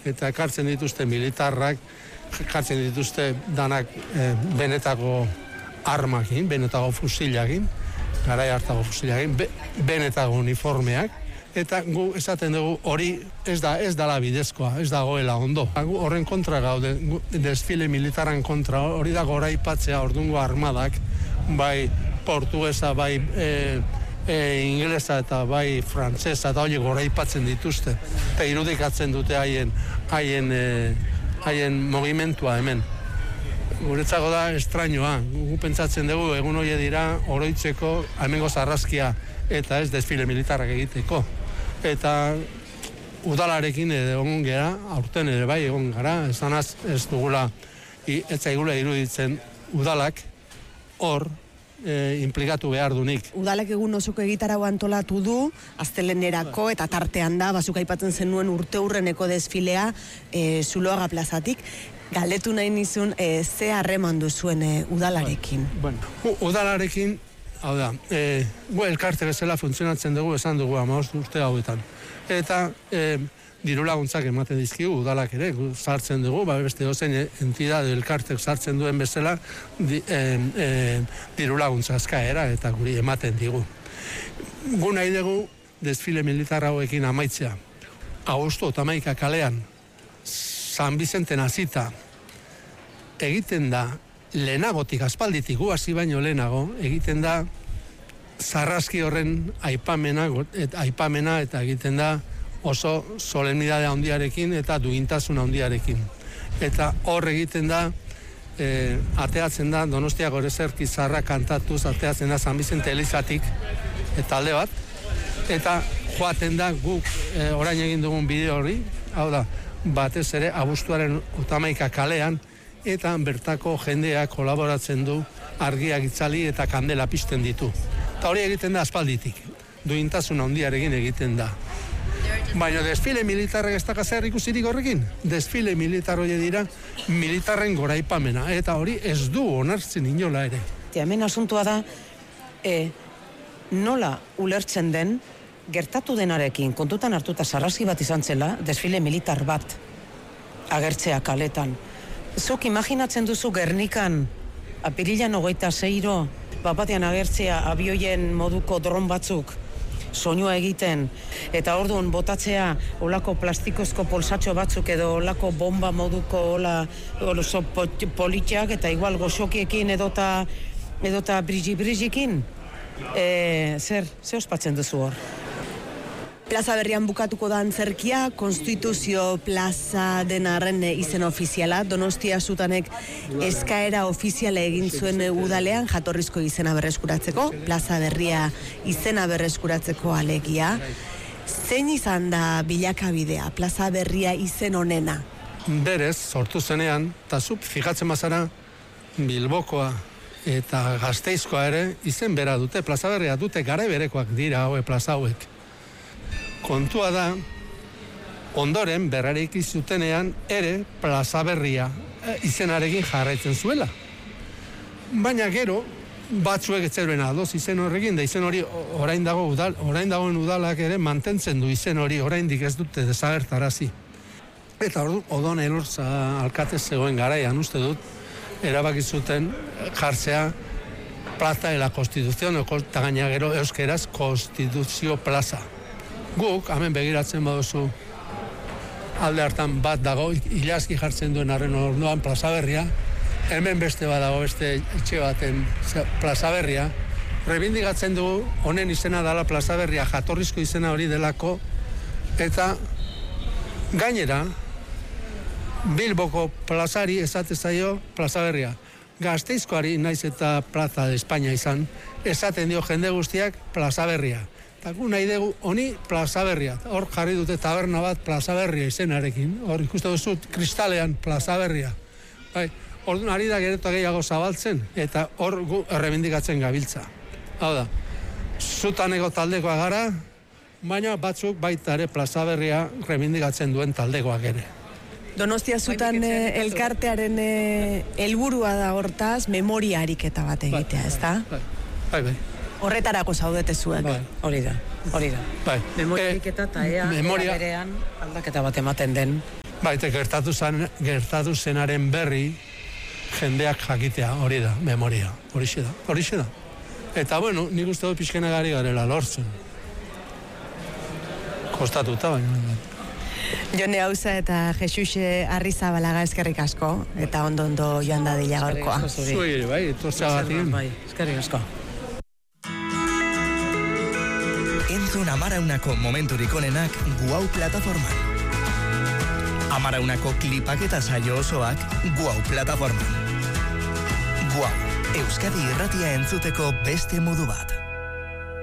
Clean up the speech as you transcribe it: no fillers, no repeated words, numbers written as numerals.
eta ekartzen dituzte militarrak, ekartzen dituzte danak benetako armakin, benetako fusilakin, garai hartako fusilakin, benetako uniformeak, eta gu esaten dugu hori ez dala bidezkoa, ez dagoela ondo. Horren kontra gaude, desfile militaran kontra, hori da goraipatzea ordungo armadak, bai portuguesa, bai ingelesa eta bai frantsesa, eta hori goraipatzen dituzte. Eta irudikatzen dute haien mugimentua hemen. Guretzako da estrainoa, gu pentsatzen dugu egun hori dira oroitzeko hemengo sarraskia eta ez desfile militarrak egiteko. Eta udalarekin egon gara, aurten ere bai egon gara, esanaz ez dugula, ez zaigula iruditzen udalak hor implikatu behar dunik. Udalak egun osoko egitarau antolatu du, astelenerako eta tartean da, bazuk aipatzen zenuen urteurreneko desfilea Zuloaga plazatik. Galdetu nahi nizun, ze harreman duzuen udalarekin? Udalarekin, hau da, elkarte bezala funtzionatzen dugu, esan dugu 15 urte hauetan. Eta dirulaguntzak ematen dizkigu udalak ere, sartzen dugu, beste dozen entidade elkartek sartzen duen bezala dirulaguntza eskaera eta guri ematen digu. Gu nahi dugu desfile militar hauekin amaitzea. Agosto eta 11 kalean, San Bizenten hasita egiten da lehenagotik, aspalditik, hasi baino lehenago, egiten da sarraski horren aipamena eta egiten da oso solemnidade handiarekin eta duintasun handiarekin. Eta hor egiten da, ateatzen da, Donostiako Ereserki Zaharra kantatuz, ateatzen da San Bizente elizatik, eta alde bat, eta joaten da guk orain egin dugun bideo hori, hau da, batez ere abuztuaren 11 kalean, eta bertako jendeak kolaboratzen du argiak itzali eta kandela pizten ditu. Eta hori egiten da aspalditik, duintasun handiarekin egiten da. Baina desfile militarrek ez daka zer ikusirik horrekin. Desfile militar hori dira militarren goraipamena, eta hori ez du onartzen inola ere. Hemen asuntua da, nola ulertzen den, gertatu denarekin, kontutan hartuta sarraski bat izan zela, desfile militar bat agertzea kaletan. Zuk imaginatzen duzu Gernikan, apirilan 26, bapatean agertzea abioien moduko dron batzuk, soinua egiten, eta orduan botatzea olako plastikozko polsatxo batzuk edo olako bomba moduko oso politxak eta igual goxokiekin edota brigi-brigikin. Zer ospatzen duzu hor? Plaza Berrian bukatuko da antzerkia, Konstituzio Plaza den arren izen ofiziala, Donostia Zutanek eskaera ofiziala egin zuen udalean, jatorrizko izena berreskuratzeko, Plaza Berria izena berreskuratzeko alegia. Zein izan da bilakabidea, Plaza Berria izen honena? Berez, sortu zenean, eta zuk fijatzen bazara, Bilbokoa eta Gasteizkoa ere izen bera dute, Plaza Berria dute, gare berekoak dira plaza hauek. Kontua da, ondoren berrareiki zutenean ere Plaza Berria izenarekin jarraitzen zuela. Baina gero, batzuek etzeruen adoz izen horrekin, da izen hori orain dagoen udalak ere mantentzen du izen hori, oraindik ez dute desagertarazi. Eta ordu, Odon Elorza alkate zegoen garaian, uste dut, erabaki zuten jartzea Plaza de la Constitución, eta gaina gero euskeraz Konstituzio Plaza. Guk, hemen begiratzen baduzu alde hartan bat dago, ilaski jartzen duen arren orduan Plaza Berria, hemen beste badago, beste etxe baten Plaza Berria, rebindikatzen dugu, honen izena dela Plaza Berria, jatorrizko izena hori delako, eta gainera, Bilboko plazari esate zaio Plaza Berria. Gasteizkoari naiz eta Plaza de España izan, esaten dio jende guztiak Plaza Berria. Eta gu nahi dugu honi Plaza Berria. Hor jarri dute taberna bat Plaza Berria izenarekin. Hor ikuste duzu kristalean Plaza Berria. Bai, orduan ari da gero eta gehiago zabaltzen, eta hor gu errebindikatzen gabiltza. Hau da, Zutaneko taldekoa gara, baina batzuk baita ere Plaza Berria rebindikatzen duen taldekoak ere. Donostia Zutan elkartearen helburua da hortaz, memoria ariketa bat egitea, ezta? Bai. Horretarako zaudete zuek. Hori da. Bai. Memoria ariketa eta ea berean aldaketa bat ematen den. Baite, gertatu zenaren berri jendeak jakitea, hori da, memoria, horixe da. Eta, bueno, nik uste dut pixkenagari garela lortzen. Kostatuta, baina. Jone Auza eta Jesus Arrizabalaga eskerrik asko, eta ondo joan dadila gaurkoa. Zuei, bai, etortzagatik. Bai, eskerrik asko. Entzun Amaraunako momenturik onenak Guau plataforman. Amaraunako klipak eta saio osoak Guau plataforman. Guau, Euskadi irratia entzuteko beste modu bat.